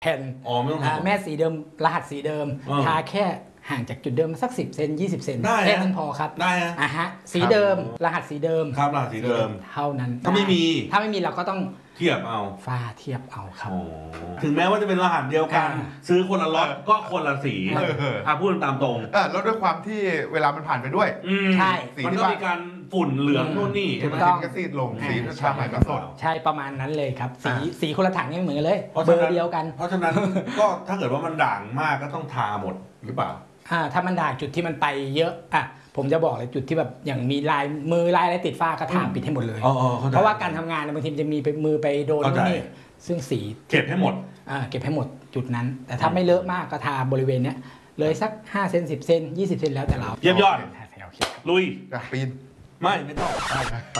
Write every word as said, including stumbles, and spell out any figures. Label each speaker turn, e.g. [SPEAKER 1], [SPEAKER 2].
[SPEAKER 1] แผ่น
[SPEAKER 2] อ๋อไม่ต้องทำ
[SPEAKER 1] แม่สีเดิมรหัสสีเดิมทาแค่ห่างจากจุดเดิมสักสิบเซนยี่สิบเซนแค่นั้นพอครับ
[SPEAKER 2] ได้ฮะ
[SPEAKER 1] อ่ะฮะสีเดิมรหัสสีเดิม
[SPEAKER 2] ครับรหัสสีเดิม
[SPEAKER 1] เท่านั้น
[SPEAKER 2] ถ้าไม่มี
[SPEAKER 1] ถ้าไม่มีเราก็ต้อง
[SPEAKER 2] เทียบเอา
[SPEAKER 1] ฝ้าเทียบเอาครับ
[SPEAKER 2] ถึงแม้ว่าจะเป็นรหัสเดียวกันซื้อคนละล็อตก็คนละสีอ่ะพูดตามตรง
[SPEAKER 3] แล้วด้วยความที่เวลามันผ่านไปด้วย
[SPEAKER 1] ใช่
[SPEAKER 2] มันก็มีการฝุ่นเหลืองนู่นนี่
[SPEAKER 3] ใช่ไหมสีก็ซีดลงสีชาใหม่ก็สด
[SPEAKER 1] ใช่ประมาณนั้นเลยครับสีสีคนละถังยังเหมือนเลยเบอร์เดียวกัน
[SPEAKER 2] เพราะฉะนั้นก็ถ้าเกิดว่ามันด่างมากก็ต้องทาหมดหรือเปล่า
[SPEAKER 1] อ่าถ้ามันด่างจุดที่มันไปเยอะอ่ะผมจะบอกเลยจุดที่แบบอย่างมีลายมือลายอะไรติดฝ้าก็ทาปิดให้หมดเลยเพราะว่าการทำงานบางทีจะมีไปมือไปโดนนี่ซึ่งสี
[SPEAKER 2] เก็บให้หมด
[SPEAKER 1] อ่าเก็บให้หมดจุดนั้นแต่ถ้าไม่เลอะมากก็ทาบริเวณเนี้ยเลยสักห้าเซนสิบเซนยี่สิบเซนแล้วแต่เรา
[SPEAKER 2] เยี่ยมยอดลุย
[SPEAKER 3] ปีน
[SPEAKER 2] ไม่ไม่ต้องไป